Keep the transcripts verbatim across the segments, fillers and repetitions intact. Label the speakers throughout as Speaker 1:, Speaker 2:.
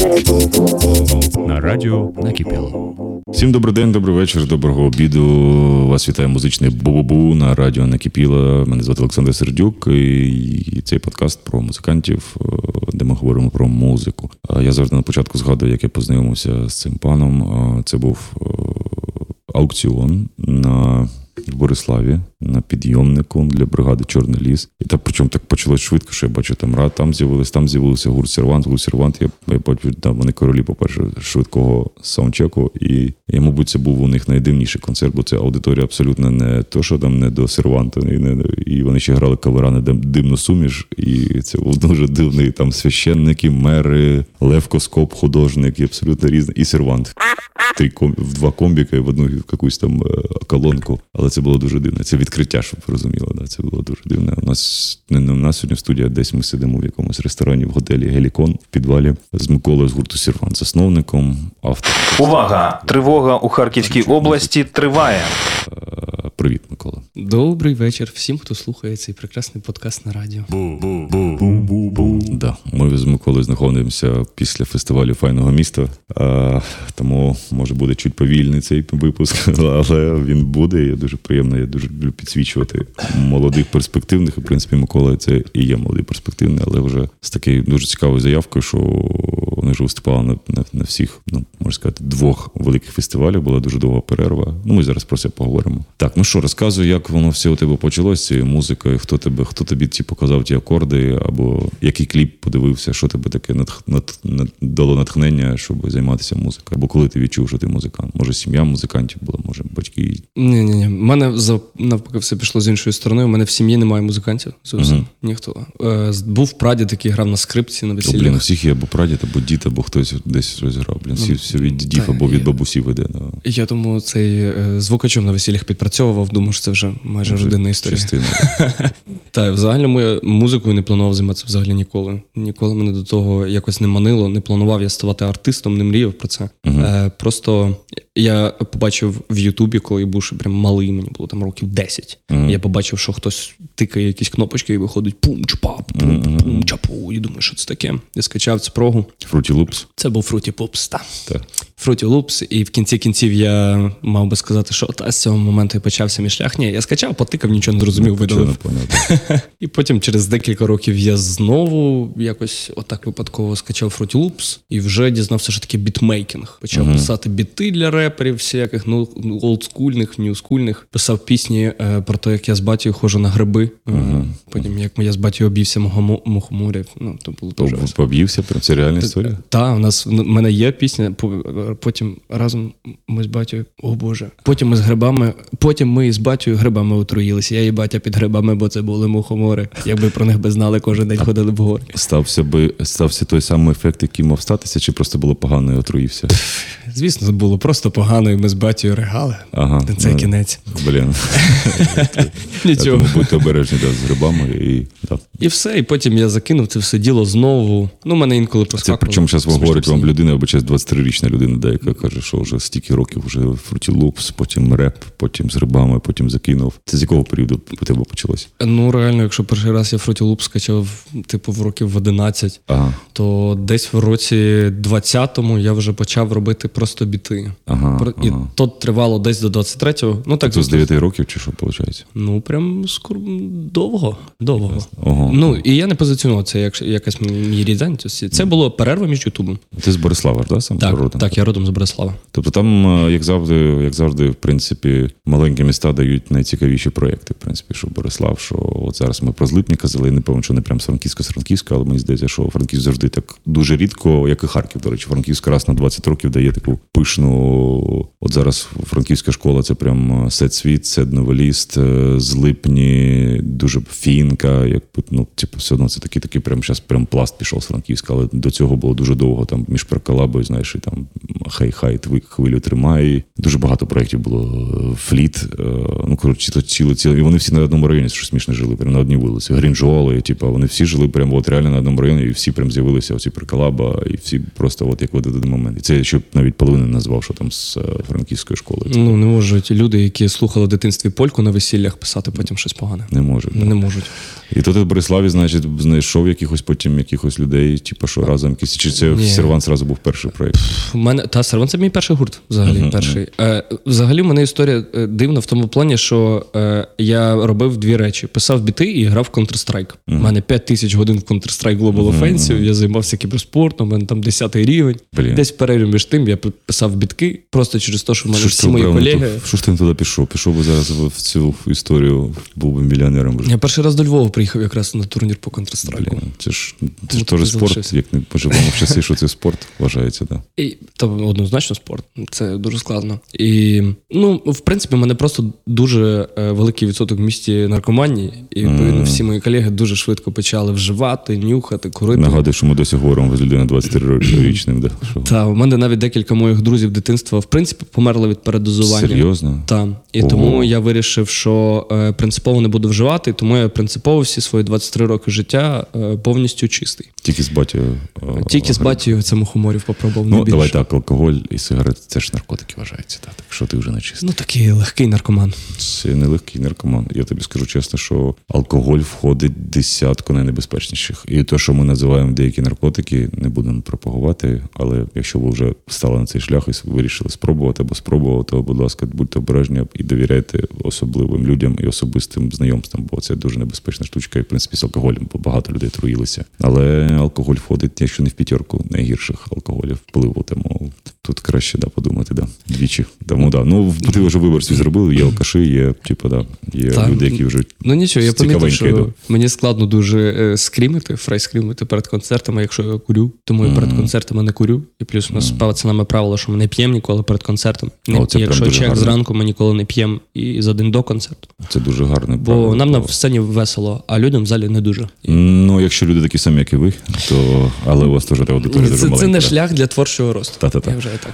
Speaker 1: На радіо Накипіло.
Speaker 2: Всім добрий день, добрий вечір, доброго обіду. Вас вітає музичний Бу-Бу-Бу на радіо Накипіло. Мене звати Олександр Сердюк, і цей подкаст про музикантів, де ми говоримо про музику. Я завжди на початку згадую, як я познайомився з цим паном. Це був аукціон на в Бориславі на підйомнику для бригади «Чорний ліс». І так, причому так почалось швидко, що я бачу, там рад, там з'явилися, там з'явився гурт «Сервант», гурт «Сервант». Я, я бачу, там вони королі, по-перше, швидкого саундчеку. І, і, мабуть, це був у них найдивніший концерт, бо це аудиторія абсолютно не то, що там не до «Серванту». І, не, і вони ще грали кавера на «Димну суміш». І це був дуже дивний, там священники, мери, Лев Коскоп, художник, і абсолютно різний. І «Сервант». Три ком... в два комбіка і в одну якусь там колонку. Але це було дуже дивно. Це відкриття, щоб ви розуміли. Да? Це було дуже дивно. У нас не у нас сьогодні в студії, десь ми сидимо в якомусь ресторані в готелі «Гелікон» в підвалі з Миколою з гурту «Сервант», засновником, автором.
Speaker 3: Увага! Тривога у Харківській області триває.
Speaker 2: Привіт, Микола.
Speaker 4: Добрий вечір всім, хто слухає цей прекрасний подкаст на радіо.
Speaker 2: Бу-бу-бу-бу-бу. Да, ми з Миколою знаходимося після фестивалю «Файного міста», а, тому, може, буде чуть повільний цей випуск, але він буде. Я дуже приємно, я дуже люблю підсвічувати молодих перспективних. І, в принципі, Микола це і є молодий перспективний, але вже з такою дуже цікавою заявкою, що вони вже виступали на, на, на всіх, ну, можна сказати, двох великих фестивалях. Була дуже довга перерва. Ну, ми зараз про це поговоримо. Так, ну що, розказуй, як воно все у тебе почалося з цією музикою, хто тебе, хто тобі ті показав ті акорди, або який кліп подивився, що тебе таке над, над, над, дало натхнення, щоб займатися музикою, або коли ти відчув, що ти музикант. Може, сім'я музикантів була, може, батьки.
Speaker 4: Ні-ні-ні, в мене навпаки все пішло з іншої сторони, у мене в сім'ї немає музикантів, зовсім, uh-huh. ніхто. Е, був прадід, який грав на скрипці, на весіллях.
Speaker 2: Блін, у всіх є або прадід, або дід, або хтось десь щось грав. Блін, всі, все від дідів або від бабусів іде. Да.
Speaker 4: Я тому цей е, звукачом на весіллях підпрацьовував, думаю, що це вже майже може, родинна історія. Так, взагалі я музикою не планував займатися взагалі ніколи. Ніколи мене до того якось не манило, не планував я ставати артистом, не мріяв про це. Uh-huh. Е, просто я побачив в Ютубі, коли я був ще прям малий, мені було там років десять. Uh-huh. Я побачив, що хтось тикає якісь кнопочки і виходить пум-чпап, пум-пум-чапу. І думаю, що це таке. Я скачав цю прогу.
Speaker 2: Fruity Loops.
Speaker 4: Це був Fruity Loops, так. Так. Fruity Loops, і в кінці кінців я мав би сказати, що та з цього моменту і почався мій шлях. Ні, я скачав, потикав, нічого не зрозумів, видалив. І потім через декілька років я знову якось отак випадково скачав Fruity Loops і вже дізнався, що таке бітмейкінг. Почав uh-huh. писати біти для реперів всяких, ну, олдскульних, ньюскульних. Писав пісні е, про те, як я з батьком ходжу на гриби. Uh-huh. Е, потім, як я з батьком обівся мухоморів. Ну, то було дуже весело.
Speaker 2: Поб'ївся? Прям це реальна історія?
Speaker 4: Так, у нас, в мене є пісня, потім разом ми з батьком, о Боже, потім ми з грибами, потім ми з батьком грибами отруїлися. Я і батя під грибами, бо це були мухомори. Якби про них би знали, кожен день ходили в гори.
Speaker 2: Стався би, стався той самий ефект, який мав статися, чи просто було погано і отруївся?
Speaker 4: Звісно, було просто погано, і ми з батьком ригали. Ага. Це ну, кінець.
Speaker 2: Блін.
Speaker 4: Нічого.
Speaker 2: Тому будьте обережні да, з грибами. І, да.
Speaker 4: і все, і потім я закинув це все діло знову. Ну, мене інколи проскакувало.
Speaker 2: Це причому зараз говорить вам людина, або зараз двадцятирічна людина, да, яка каже, що вже стільки років вже Fruity Loops, потім реп, потім з грибами, потім закинув. Це з якого періоду у тебе почалося?
Speaker 4: Ну, реально, якщо перший раз я Fruity Loops скачав, типу, в років в одинадцять, ага. то десь в році двадцятому я вже почав робити просто біти. Ага, і ага. то тривало десь до двадцять третього. Ну, так,
Speaker 2: то з дев'яти років чи що, виходить?
Speaker 4: Ну, прям скоро, довго. Довго. Ага. Ну, і я не позиціонував це як якась мій рідзань. Це було перерва між Ютубом.
Speaker 2: Ти з Борислава ж, да, сам
Speaker 4: так,
Speaker 2: родом?
Speaker 4: Так, я родом з Борислава.
Speaker 2: Тобто там, як завжди, як завжди, в принципі, маленькі міста дають найцікавіші проєкти, в принципі, що Борислав, що от зараз ми про Злипні казали, не певно, що не прям з Франківська, з Франківська, але мені здається, що Франківськ завжди так дуже рідко, як і Харків, до речі. Франківськ раз на двадцять років дає таку пишну, от зараз Франківська школа, це прям Сет Світ, Сет Новеліст, Злипні, дуже Фінка, як, ну, типу, все одно це такий, такий прям, зараз прям пласт пішов з Франківська, але до цього було дуже довго, там, між Перкалабою, знаєш, і там хай-хай, хвилю тримай. Дуже багато проєктів було. Фліт, ну, коротше, ціле, ціле. І вони всі на одному районі, що смішно, жили, прямо на одній вулиці. Грінжоли, типу, вони всі жили прямо от реально на одному районі, і всі прям з'явилися оці приколаба, і всі просто от як в один момент. І це я ще навіть половину назвав, що там з франківської школи.
Speaker 4: Ну, не можуть люди, які слухали в дитинстві польку на весіллях, писати потім щось погане.
Speaker 2: Не можуть.
Speaker 4: Не можуть.
Speaker 2: І тут в Бориславі, значить, знайшов якихось потім якихось людей, типу, що разом, чи це Сервант зразу був перший проєкт?
Speaker 4: У мене, та, Сервант це мій перший гурт, взагалі, uh-huh, перший. Uh-huh. Е, взагалі, в мене історія дивна в тому плані, що е, я робив дві речі. Писав біти і грав в Counter-Strike. У uh-huh. мене п'ять тисяч годин в Counter-Strike Global uh-huh. Offensive, я займався кіберспортом, у мене там десятий рівень. Блін. Десь в перерві між тим я писав бітки, просто через те, що в мене що всі мої колеги...
Speaker 2: Що ж ти туди пішов? Пішов би зараз в цю історію, був би мільйонером.
Speaker 4: Я перший раз до Львова приїхав якраз на турнір по Counter-Strike.
Speaker 2: Це ж, це ж теж спорт, як не поживемо в часи, що це спорт вважається, так?
Speaker 4: Да. Там однозначно спорт, це дуже складно. І, ну, в принципі, в мене просто дуже великий відсоток в місті наркоманії, і mm. всі мої колеги дуже швидко почали вживати, нюхати, курити.
Speaker 2: Нагадую, що ми досі говоримо з людиною двадцятирічним. Да?
Speaker 4: Так, у мене навіть декілька моїх друзів дитинства, в принципі, померли від передозування.
Speaker 2: Серйозно?
Speaker 4: Так. І Ого. Тому я вирішив, що е, принципово не буду вживати, тому я принципово всі свої двадцять три роки життя е, повністю чистий.
Speaker 2: Тільки з батькою?
Speaker 4: Тільки з батькою це мухоморів попробував.
Speaker 2: Ну, давай так, алкоголь і сигарети – це ж наркотики вважаються, так, так що ти вже не чистий.
Speaker 4: Ну, такий легкий наркоман.
Speaker 2: Це не легкий наркоман. Я тобі скажу чесно, що алкоголь входить в десятку найнебезпечніших. І те, що ми називаємо деякі наркотики, не будемо пропагувати, але якщо ви вже стали на цей шлях і вирішили спробувати або спробувати, то, будь ласка, будьте обережні і довіряйте особливим людям і особистим знайомствам, бо це дуже небезпечна штучка, і, в принципі, з алкоголем, бо багато людей труїлися. Але алкоголь входить, якщо не в п'ятерку найгірших алкоголів, впливу, тому тут краще, да, подумати, да, двічі. Тому, да, ну, ти вже вибір свій зробив, є алкаші, є, типу, да, є так. люди, які вже
Speaker 4: Ну, нічого, я помітив, що да. мені складно дуже е, скрімити, фрейскрімити перед концертами, якщо я курю, тому mm. я перед концертами не курю, і плюс у нас mm. пацанами правило, що ми не п'ємо ніколи перед концертом. О, і якщо чек гарно. Зранку, ми ніколи не п'ємо і за день до концерту.
Speaker 2: Це дуже гарне.
Speaker 4: Бо правило, нам на сцені весело, а людям в залі не дуже.
Speaker 2: Ну, якщо люди такі самі, як і ви, то, але у вас теж аудиторія дуже маленька.
Speaker 4: Це не шлях для творчого росту.
Speaker 2: Та-та-та.
Speaker 4: Я вже так.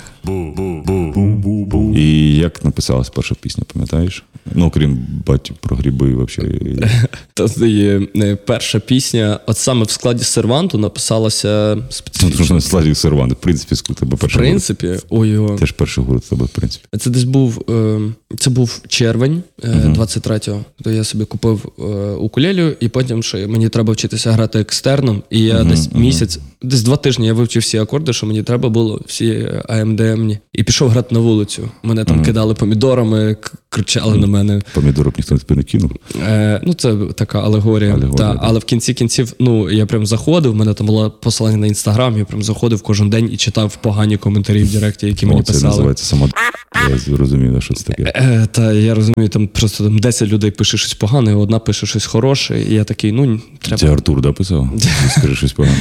Speaker 2: І як написалась перша пісня, пам'ятаєш? Ну, окрім батьків про гриби, взагалі.
Speaker 4: Це є перша пісня, от саме в складі Серванту написалася специфічно.
Speaker 2: Ну, в складі Серванту, в принципі, у тебе перший
Speaker 4: В принципі, ой-ой.
Speaker 2: Теж перший гурт у тебе, в принципі.
Speaker 4: Це десь був, це був червень двадцять третього, то я собі купив укулелю, і потім ще мені треба вчитися грати екстерном, і я uh-huh, десь uh-huh. місяць, десь два тижні я вивчив всі акорди, що мені треба було, всі а ем де емні, і пішов грати на вулицю. Мене там uh-huh. кидали помідорами, кричали uh-huh. на мене.
Speaker 2: Помідори б ніхто тебе не кинув?
Speaker 4: Е, ну, це така алегорія. алегорія та, да. Але в кінці кінців, ну, я прям заходив, в мене там було посилання на Інстаграм, я прям заходив кожен день і читав погані коментарі в Директі, які О, мені
Speaker 2: це
Speaker 4: писали.
Speaker 2: Це називається само... Я зрозумів, що це таке.
Speaker 4: Е, та я розумію, там просто там десять людей пише щось погане, одна пише щось хороше, і я такий, ну, треба...
Speaker 2: Це Артур, да, писав? Скажи щось погане.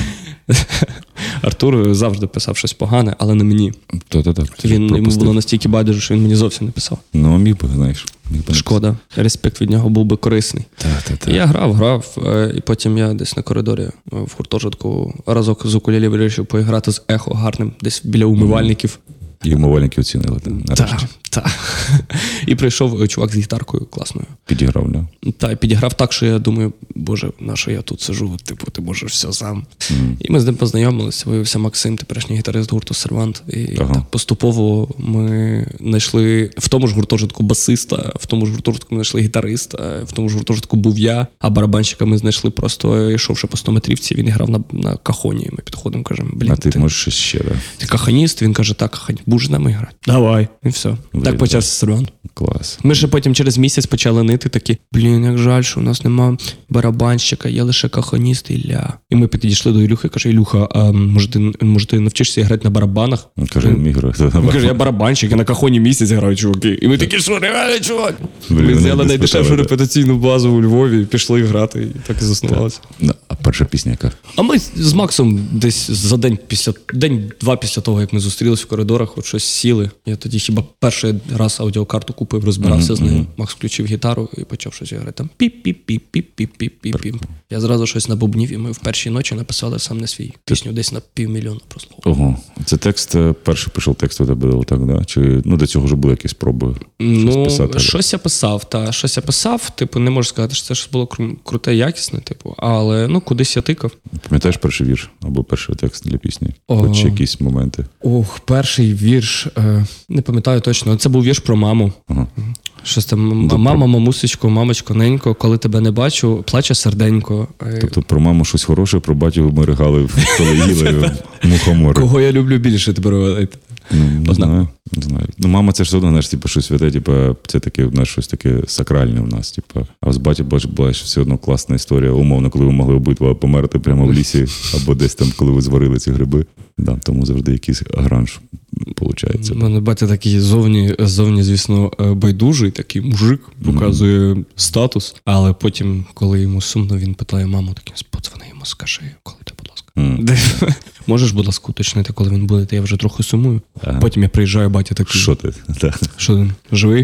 Speaker 4: Артур завжди писав щось погане, але не мені.
Speaker 2: Та-та-та.
Speaker 4: Він, йому було настільки байдуже, що він мені зовсім не писав.
Speaker 2: Ну, міг би, знаєш.
Speaker 4: Шкода. Респект від нього був би корисний.
Speaker 2: Та-та-та.
Speaker 4: Я грав, грав, і потім я десь на коридорі в гуртожитку разок з укулелі вирішив поіграти з ехо гарним, десь біля умивальників.
Speaker 2: І умивальники оцінили, нарешті.
Speaker 4: Так, так. І прийшов чувак з гітаркою класною.
Speaker 2: Підіграв, не? Да?
Speaker 4: Так, підіграв так, що я думаю, боже, на що я тут сижу, типу, ти можеш все сам. Mm. І ми з ним познайомилися, виявився Максим, теперішній гітарист гурту Сервант. І ага. так поступово ми знайшли в тому ж гуртожитку басиста, в тому ж гуртожитку ми знайшли гітариста, в тому ж гуртожитку був я, а барабанщика ми знайшли просто, йшовши по стометрівці, він грав на, на кахоні. Ми підходимо, кажемо, блін.
Speaker 2: А ти, ти можеш ще, да?
Speaker 4: Ти кахоніст? Він каже, так, кахоні, будеш з нами грати? Давай. І все. Блін, так почався Сервант.
Speaker 2: Клас.
Speaker 4: Ми ще потім через місяць почали нити такі, блін, як жаль, що у нас нема барабанщика, є лише кахоніст Ілля. І ми підійшли до Ілюхи, каже, Ілюха, а може ти, може ти навчишся грати на барабанах?
Speaker 2: Він каже, мій грати.
Speaker 4: Він каже, я барабанщик, я на кахоні місяць граю, чуваки. І ми такі, що, реально, чувак? Блін, ми взяли найдешевшу репетиційну базу у Львові, пішли грати, і так і заснувалося.
Speaker 2: А перша пісня яка?
Speaker 4: А ми з Максом десь за день після, день-два після того, як ми зустрілися в коридорах, от щось сіли. Я тоді хіба перший ще раз аудіокарту купив, розбирався
Speaker 2: mm-hmm.
Speaker 4: з нею. Макс включив гітару і почав щось грати. Там піп-піп-піп-піп-піп-піп-піп. Я зразу щось набубнів, і ми в першій ночі написали сам не свій. Пісню десь на півмільйона прослухав.
Speaker 2: Ого. Це текст, перший пішов текст у тебе було так, да? Чи ну, до цього вже були якісь спроби щось
Speaker 4: ну,
Speaker 2: писати?
Speaker 4: Щось я писав, та щось я писав, типу, не можу сказати, що це щось було кру- круте, якісне, типу, але ну, кудись я тикав.
Speaker 2: Пам'ятаєш перший вірш або перший текст для пісні?
Speaker 4: О.
Speaker 2: Хоч якісь моменти?
Speaker 4: Ох, перший вірш, е, не пам'ятаю точно, це був вірш про маму.
Speaker 2: Ага.
Speaker 4: Щось там, мама, мамусечко, мамочко, ненько, коли тебе не бачу, плаче серденько.
Speaker 2: Тобто про маму щось хороше, про батю ми ригали, коли їли мухомори.
Speaker 4: Кого я люблю більше, тепер говорити?
Speaker 2: Ну, не знаю, не знаю. Ну, мама це ж все одно, знаєш, типу, щось святе, типу, це таке, знаєш, щось таке сакральне в нас, типу. А з батьком, бач, була ж все одно класна історія, умовно, коли ви могли обидва померти прямо в лісі, або десь там, коли ви зварили ці гриби. Да, тому завжди якийсь гранж виходить.
Speaker 4: У мене батя такий зовні, зовні, звісно, байдужий, такий мужик, показує mm-hmm. статус, але потім, коли йому сумно, він питає маму, таким, подзвони йому, скажи, коли ти, будь ласка. Mm. Можеш, будь ласка, уточнити, коли він буде, я вже трохи сумую. Ага. Потім я приїжджаю, батя такий.
Speaker 2: Що ти?
Speaker 4: Що ти? Живий?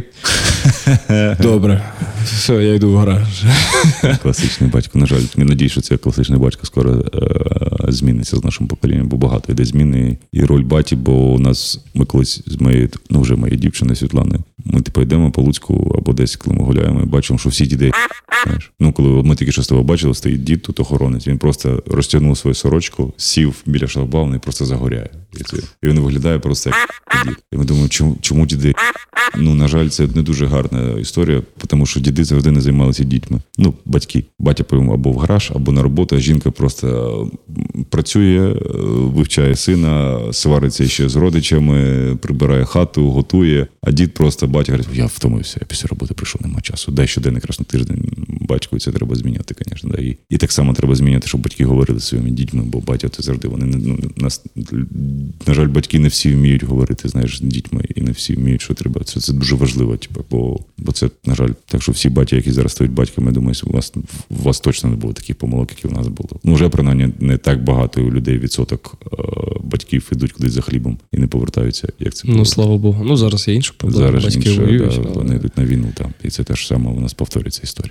Speaker 4: Добре. Все, я йду в гараж.
Speaker 2: Класичний батько. На жаль, не надію, що це класичний батько скоро е- зміниться з нашим поколінням, бо багато йде зміни і роль баті, бо у нас, ми колись з моєю, ну вже моєю дівчиною Світланою, ми типу йдемо по Луцьку або десь, коли ми гуляємо, і бачимо, що всі діди, знаєш. Ну, коли ми тільки що з того бачили, стоїть дід, тут охоронець, він просто розтягнув свою сорочку, сів біля шлагбауна і просто загоряє. І, це, і він виглядає просто як дід. І ми думаємо, чому, чому діди? Ну, на жаль, це не дуже гарна історія, тому що діди завжди не займалися дітьми. Ну, батьки. Батя поїм або в гараж, або на роботу, а жінка просто працює, вивчає сина, свариться ще з родичами, прибирає хату, готує, а дід просто, батя говорить, я втомився, я після роботи прийшов, нема часу. Дай щоденник раз на тиждень батьку, і це треба зміняти, звісно. Да. І, і так само треба зміняти, щоб батьки говорили зі своїми дітьми, бо батя це завжди, вони, ну, нас, на жаль, батьки не всі вміють говорити, знаєш, з дітьми, і не всі вміють, що треба. Це, це дуже важливо, типу, бо, бо це, на жаль, так що всі батьки, які зараз стають батьками, думаю, у вас, у вас точно не було таких помилок, які у нас було. Ну, вже, принаймні, не так багато у людей відсоток е, батьків ідуть кудись за хлібом і не повертаються, як це було.
Speaker 4: Ну, слава Богу. Ну, зараз є інші проблеми,
Speaker 2: зараз
Speaker 4: батьки
Speaker 2: інше,
Speaker 4: воюють.
Speaker 2: Да,
Speaker 4: але...
Speaker 2: Вони йдуть на війну там, і це теж саме у нас повторюється історія.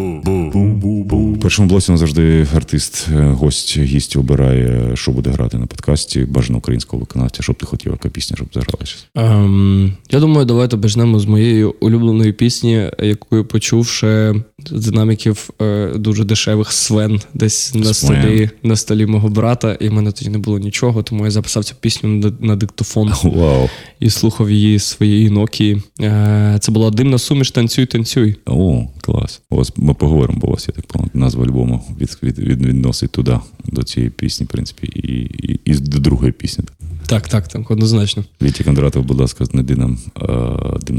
Speaker 2: В першому блоці у нас завжди артист, гость, гість обирає, що буде грати на подкасті, бажано українського виконавця. Що б ти хотів, яка пісня, щоб загралася?
Speaker 4: Um, я думаю, давайте почнемо з моєї улюбленої пісні, яку я почув ще з динаміків е, дуже дешевих Свен десь на столі, на столі мого брата, і в мене тоді не було нічого, тому я записав цю пісню на, на диктофон
Speaker 2: wow.
Speaker 4: і слухав її своєї Nokia. Е, це була «Димна суміш, танцюй, танцюй».
Speaker 2: О, клас. У вас, ми поговоримо, бо у вас є так пам'ятаю, назва альбому від, від, від, відносить туди, до цієї пісні, в принципі, і, і, і до другої пісні.
Speaker 4: Так, так, так, однозначно.
Speaker 2: Вітя Кондратов, будь ласка, знайди нам